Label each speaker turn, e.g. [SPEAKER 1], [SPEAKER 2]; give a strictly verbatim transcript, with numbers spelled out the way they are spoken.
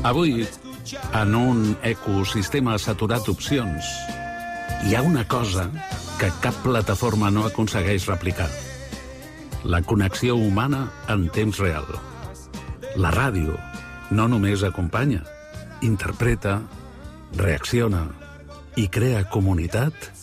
[SPEAKER 1] Avui, en un ecosistema saturat d'opcions, hi ha una cosa que cap plataforma no aconsegueix replicar. La connexió humana en temps real. La ràdio no només acompanya, interpreta, reacciona i crea comunitat